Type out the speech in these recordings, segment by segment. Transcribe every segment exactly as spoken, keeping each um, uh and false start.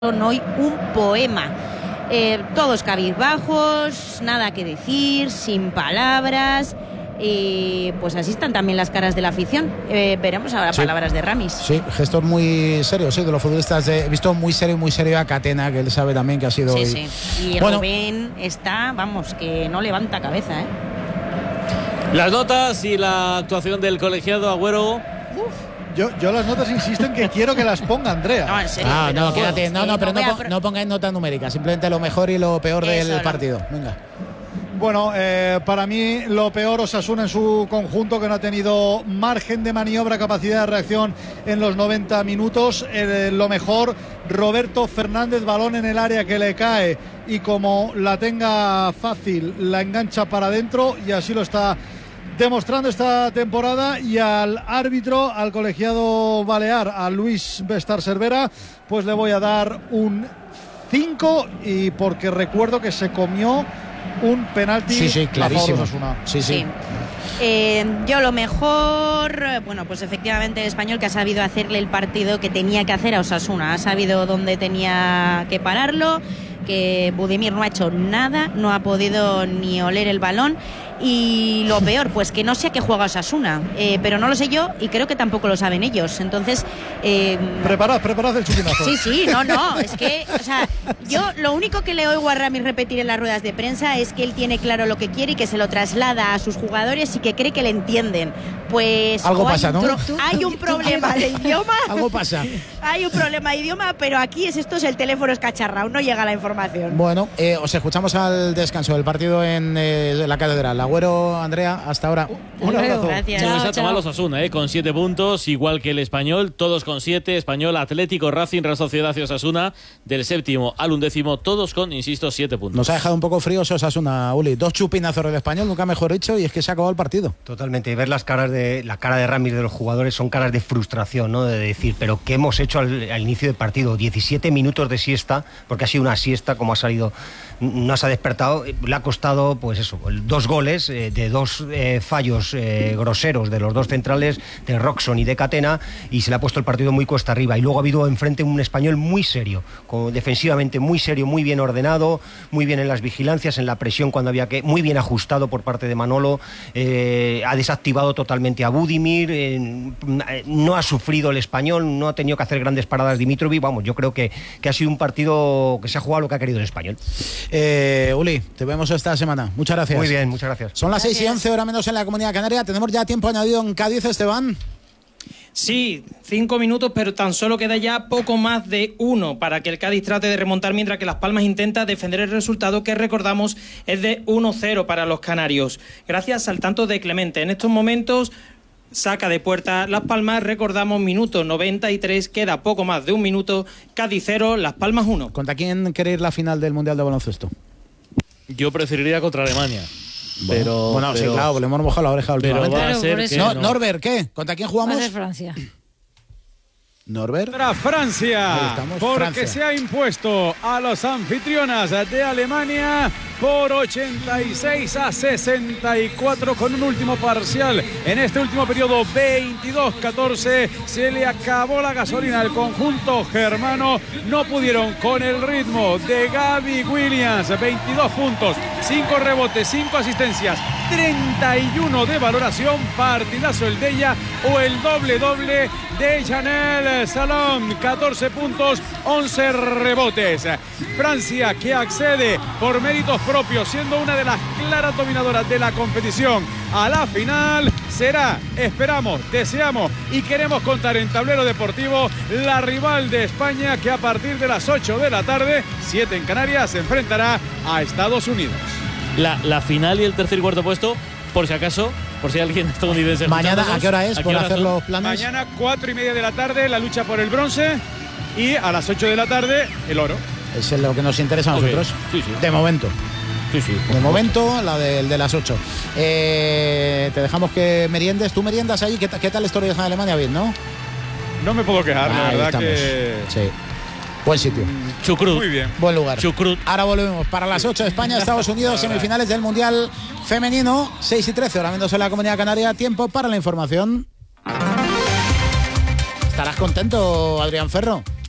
hoy un poema. Eh, todos cabizbajos, nada que decir, sin palabras. Y pues así están también las caras de la afición. Eh, veremos ahora sí. Palabras de Ramis. Sí, gestos muy serios, sí, de los futbolistas. De, he visto muy serio, muy serio a Catena, que él sabe también que ha sido. Sí, hoy. sí. Y bueno, Rubén está, vamos, que no levanta cabeza, ¿eh? Las notas y la actuación del colegiado Agüero. Uf. Yo, yo las notas insisto en que quiero que las ponga Andrea. No, en serio. Ah, pero, no, quédate. No, no, pero no, no, pon, no pongáis nota numérica. Simplemente lo mejor y lo peor Eso, del no. partido. Venga. Bueno, eh, para mí lo peor Osasuna en su conjunto, que no ha tenido margen de maniobra, capacidad de reacción en los noventa minutos. Eh, lo mejor, Roberto Fernández, balón en el área que le cae y como la tenga fácil, la engancha para adentro y así lo está demostrando esta temporada. Y al árbitro, al colegiado balear, a Luis Bestar Cervera, pues le voy a dar un cinco, y porque recuerdo que se comió un penalti. Sí, sí, clarísimo. Sí, sí. sí. Eh, yo lo mejor, bueno, pues efectivamente el Español, que ha sabido hacerle el partido que tenía que hacer a Osasuna, ha sabido dónde tenía que pararlo, que Budimir no ha hecho nada, no ha podido ni oler el balón. Y lo peor, pues que no sé a qué juega Osasuna, eh, pero no lo sé yo y creo que tampoco lo saben ellos. Entonces, eh, preparad, preparad el chupinazo. Sí, sí, no, no, es que, o sea, yo lo único que le oigo a Ramis repetir en las ruedas de prensa es que él tiene claro lo que quiere y que se lo traslada a sus jugadores y que cree que le entienden. Pues algo pasa, ¿no? Tro- hay un problema de idioma. Algo pasa. Hay un problema de idioma, pero aquí es esto es el teléfono escacharrado, no llega la información. Bueno, eh, os escuchamos al descanso del partido en eh, la Catedral. Agüero, Andrea, hasta ahora. Un abrazo. Gracias. No está tomado Osasuna, eh, con siete puntos, igual que el Español, todos con siete. Español, Atlético, Racing, Real Sociedad y Osasuna, del séptimo al undécimo, todos con, insisto, siete puntos. Nos ha dejado un poco fríos Osasuna, Uli. Dos chupinazos del Español, nunca mejor dicho, y es que se ha acabado el partido. Totalmente. Y ver las caras de la cara de Ramis, de los jugadores, son caras de frustración, ¿no? De decir, pero ¿qué hemos hecho al, al inicio del partido? diecisiete minutos de siesta, porque ha sido una siesta, como ha salido, no se ha despertado. Le ha costado, pues eso, dos goles eh, de dos eh, fallos eh, groseros de los dos centrales, de Roxon y de Catena, y se le ha puesto el partido muy cuesta arriba. Y luego ha habido enfrente un Español muy serio, con, defensivamente muy serio, muy bien ordenado, muy bien en las vigilancias, en la presión cuando había que, muy bien ajustado por parte de Manolo. Eh, ha desactivado totalmente a Budimir, eh, no ha sufrido el Español, no ha tenido que hacer grandes paradas Dimitrovic. Vamos, yo creo que, que ha sido un partido que se ha jugado lo que ha querido el Español. Eh, Uli, te vemos esta semana. Muchas gracias. Muy bien, muchas gracias. Son las seis y once, hora menos en la Comunidad Canaria. Tenemos ya tiempo añadido en Cádiz, Esteban. Sí, cinco minutos, pero tan solo queda ya poco más de uno para que el Cádiz trate de remontar, mientras que Las Palmas intenta defender el resultado, que recordamos es de uno cero para los canarios. Gracias al tanto de Clemente. En estos momentos saca de puerta Las Palmas, recordamos, minuto noventa y tres, queda poco más de un minuto. Cádiz cero, Las Palmas uno. ¿Contra quién quiere ir la final del Mundial de Baloncesto? Yo preferiría contra Alemania. Bueno, pero, bueno pero, sí, claro, le hemos mojado la oreja últimamente. Va a ser que que no, no. Norbert, ¿qué? ¿Contra quién jugamos? Va a ser Francia. Norbert. Contra Francia, estamos, porque Francia. se ha impuesto a los anfitrionas de Alemania por ochenta y seis a sesenta y cuatro con un último parcial. En este último periodo, veintidós catorce, se le acabó la gasolina al conjunto germano. No pudieron con el ritmo de Gaby Williams. veintidós puntos, cinco rebotes, cinco asistencias, treinta y uno de valoración. Partidazo el de ella, o el doble doble de Janelle Salón, catorce puntos, once rebotes. Francia, que accede por méritos propios, siendo una de las claras dominadoras de la competición a la final, será, esperamos, deseamos y queremos contar en Tablero Deportivo, la rival de España, que a partir de las ocho de la tarde, siete en Canarias, se enfrentará a Estados Unidos. La, la final y el tercer y cuarto puesto, por si acaso, por si alguien estadounidense. Mañana, ¿a qué hora es? Por hacer son? los planes. Mañana, cuatro y media de la tarde, la lucha por el bronce, y a las ocho de la tarde, el oro. Es lo que nos interesa a Okay. nosotros. Sí, sí. De momento. Sí, sí. De momento, la de, de las ocho. Eh, te dejamos que meriendes. ¿Tú meriendas ahí? ¿Qué, qué tal historias en Alemania? Bien, ¿no? No me puedo quejar, la Ahí verdad estamos. que... Sí. Buen sitio. Chucrut. Muy bien. Buen lugar. Chucrut. Ahora volvemos para las ocho, España, Estados Unidos, semifinales del Mundial Femenino, seis y trece, ahora menos en la Comunidad Canaria. Tiempo para la información. Estarás contento, Adrián Ferro.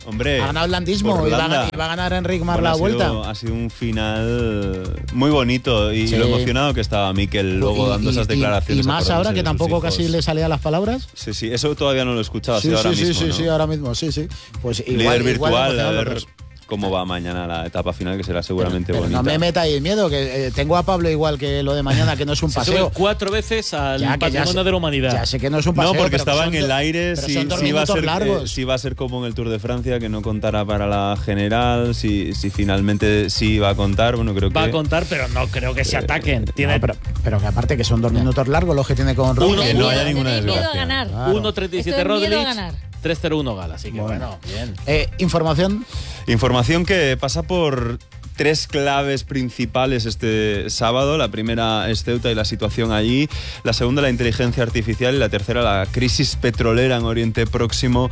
Hombre, ha ganado el landismo y va, a, y va a ganar Enric Mas bueno, la ha vuelta. Sido, ha sido un final muy bonito y sí. Lo emocionado que estaba Mikel luego y, dando y, esas declaraciones. Y más ahora que tampoco hijos. Casi le salían las palabras. Sí, sí, eso todavía no lo he escuchado, sí, ha sido sí, ahora sí, mismo, sí, ¿no? sí, ahora mismo, sí, sí. Pues igual, líder virtual, igual a ver cómo va mañana la etapa final, que será seguramente pero, pero bonita. No me metáis miedo, que eh, tengo a Pablo igual que lo de mañana, que no es un Se paseo. sube cuatro veces al ya, patrimonio sé, de la humanidad. Ya sé que no es un paseo. No, porque pero estaba en el aire, si, si, si, va a ser, eh, si va a ser como en el Tour de Francia, que no contará para la general, si, si finalmente sí va a contar, bueno, creo que... Va a contar, pero no creo que se ataquen. Eh, Tiene... no, pero, pero que aparte que son dos minutos largos los que tiene con Roglic. Que no haya ninguna desgracia. Miedo a ganar. Claro. uno treinta y siete Roglic, tres cero uno Gala, así que bueno, bueno bien. Eh, información. Información que pasa por tres claves principales este sábado. La primera es Ceuta y la situación allí. La segunda, la inteligencia artificial. Y la tercera, la crisis petrolera en Oriente Próximo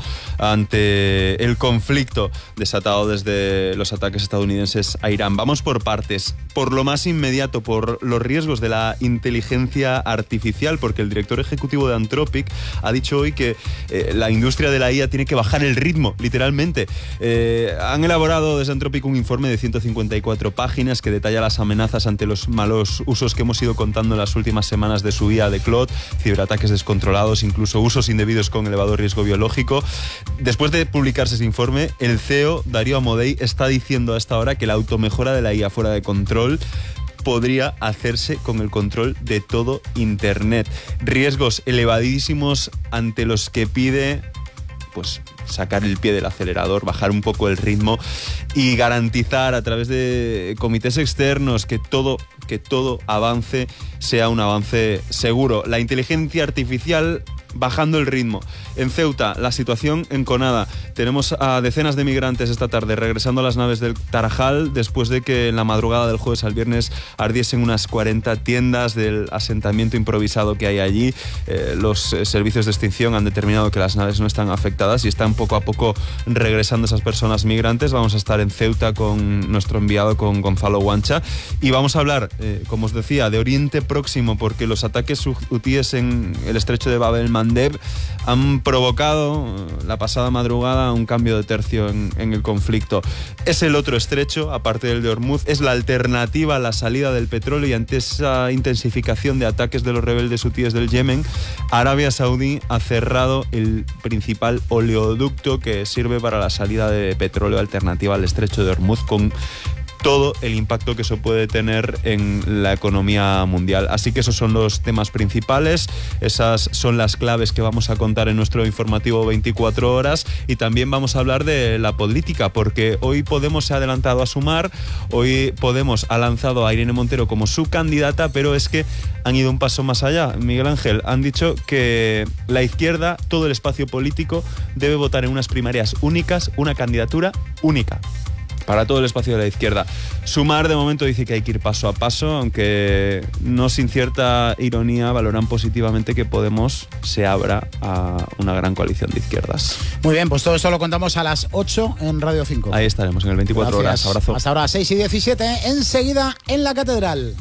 ante el conflicto desatado desde los ataques estadounidenses a Irán. Vamos por partes. Por lo más inmediato, por los riesgos de la inteligencia artificial, porque el director ejecutivo de Anthropic ha dicho hoy que eh, la industria de la I A tiene que bajar el ritmo, literalmente. Eh, han elaborado desde Anthropic un informe de ciento cincuenta y cuatro páginas que detalla las amenazas ante los malos usos que hemos ido contando en las últimas semanas de su I A de Claude, ciberataques descontrolados, incluso usos indebidos con elevado riesgo biológico. Después de publicarse ese informe, el C E O, Darío Amodei, está diciendo a esta hora que la automejora de la I A fuera de control podría hacerse con el control de todo Internet. Riesgos elevadísimos ante los que pide pues sacar el pie del acelerador, bajar un poco el ritmo y garantizar a través de comités externos que todo, que todo avance sea un avance seguro. La inteligencia artificial bajando el ritmo. En Ceuta, la situación enconada. Tenemos a decenas de migrantes esta tarde regresando a las naves del Tarajal después de que en la madrugada del jueves al viernes ardiesen unas cuarenta tiendas del asentamiento improvisado que hay allí. Eh, los eh, servicios de extinción han determinado que las naves no están afectadas y están poco a poco regresando esas personas migrantes. Vamos a estar en Ceuta con nuestro enviado, con Gonzalo Guancha, y vamos a hablar, eh, como os decía, de Oriente Próximo, porque los ataques hutíes en el estrecho de Bab el-Mandeb han provocado la pasada madrugada un cambio de tercio en, en el conflicto. Es el otro estrecho, aparte del de Hormuz, es la alternativa a la salida del petróleo, y ante esa intensificación de ataques de los rebeldes hutíes del Yemen, Arabia Saudí ha cerrado el principal oleoducto que sirve para la salida de petróleo alternativa al estrecho de Hormuz, con todo el impacto que eso puede tener en la economía mundial. Así que esos son los temas principales, esas son las claves que vamos a contar en nuestro informativo veinticuatro horas, y también vamos a hablar de la política, porque hoy Podemos se ha adelantado a sumar, hoy Podemos ha lanzado a Irene Montero como su candidata, pero es que han ido un paso más allá. Miguel Ángel, han dicho que la izquierda, todo el espacio político, debe votar en unas primarias únicas, una candidatura única para todo el espacio de la izquierda. Sumar, de momento, dice que hay que ir paso a paso, aunque no sin cierta ironía valoran positivamente que Podemos se abra a una gran coalición de izquierdas. Muy bien, pues todo esto lo contamos a las ocho en Radio cinco. Ahí estaremos en el veinticuatro Gracias. horas. Abrazo. Hasta ahora, seis y diecisiete, enseguida en la Catedral.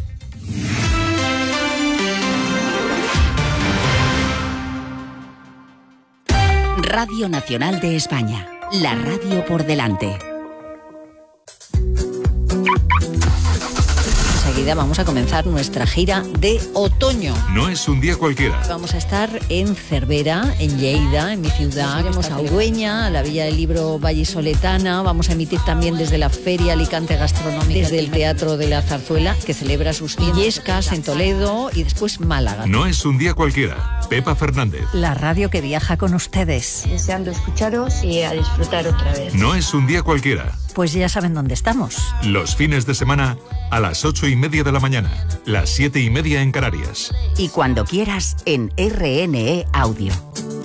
Radio Nacional de España, la radio por delante. Enseguida vamos a comenzar nuestra gira de otoño. No es un día cualquiera. Vamos a estar en Cervera, en Lleida, en mi ciudad. Iremos a Ugüeña, a la Villa del Libro Vallisoletana. Vamos a emitir también desde la Feria Alicante Gastronómica, desde el Teatro de la Zarzuela, que celebra sus Illescas en Toledo, y después Málaga. No es un día cualquiera. Pepa Fernández. La radio que viaja con ustedes. Deseando escucharos y a disfrutar otra vez. No es un día cualquiera. Pues ya saben dónde estamos. Los fines de semana a las ocho y media de la mañana, las siete y media en Canarias. Y cuando quieras en R N E Audio.